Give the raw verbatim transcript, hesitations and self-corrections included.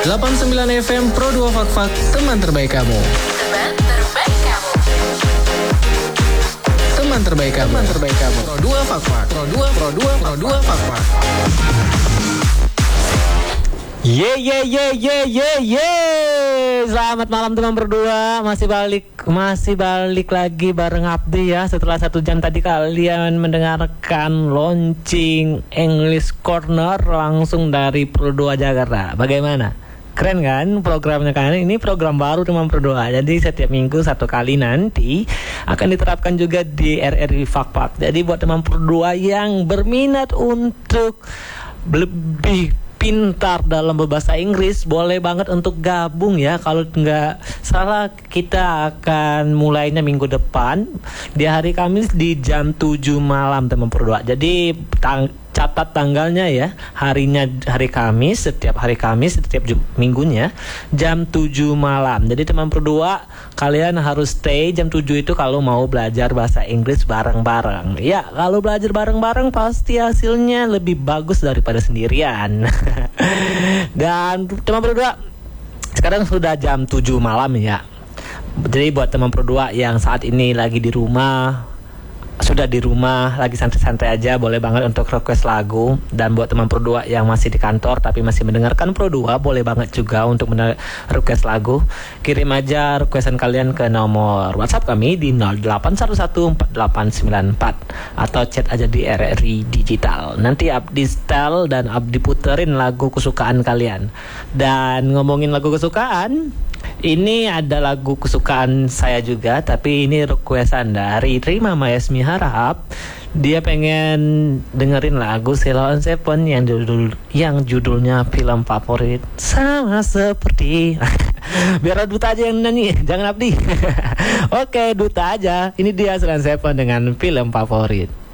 delapan puluh sembilan F M Pro dua Fak Fak, teman terbaik kamu. Teman terbaik kamu. Teman terbaik kamu. Teman terbaik kamu. Pro dua Fak Fak. Pro dua Pro dua Pro dua Fak Fak. Ye ye ye ye ye ye. Selamat malam teman berdua. Masih balik Masih balik lagi bareng Abdi ya. Setelah satu jam tadi kalian mendengarkan launching English Corner langsung dari Pro dua Jakarta. Bagaimana? Keren kan programnya kan? Ini program baru teman berdua. Jadi setiap minggu satu kali nanti akan diterapkan juga di R R I Fak Fak. Jadi buat teman berdua yang berminat untuk lebih pintar dalam berbahasa Inggris, boleh banget untuk gabung ya. Kalau nggak salah kita akan mulainya minggu depan di hari Kamis di jam tujuh malam teman berdua. Jadi tang- catat tanggalnya ya, harinya hari Kamis, setiap hari Kamis setiap jum- minggunya jam tujuh malam. Jadi teman berdua kalian harus stay jam tujuh itu kalau mau belajar bahasa Inggris bareng-bareng. Ya, kalau belajar bareng-bareng pasti hasilnya lebih bagus daripada sendirian. Dan teman berdua, sekarang sudah jam tujuh malam ya. Jadi buat teman berdua yang saat ini lagi di rumah, sudah di rumah lagi santai-santai aja, boleh banget untuk request lagu. Dan buat teman Pro dua yang masih di kantor tapi masih mendengarkan Pro dua, boleh banget juga untuk men- request lagu. Kirim aja requestan kalian ke nomor WhatsApp kami di nol delapan satu satu empat delapan sembilan empat atau chat aja di R R I Digital. Nanti Abdi setel dan Abdi puterin lagu kesukaan kalian. Dan ngomongin lagu kesukaan, ini ada lagu kesukaan saya juga, tapi ini requestan dari Rima Mayasmi Harap. Dia pengen dengerin lagu Sheila on Seven yang judul yang judulnya film favorit, sama seperti. Biar Duta aja yang nyanyi, jangan Abdi. Oke, Duta aja. Ini dia Sheila on Seven dengan film favorit.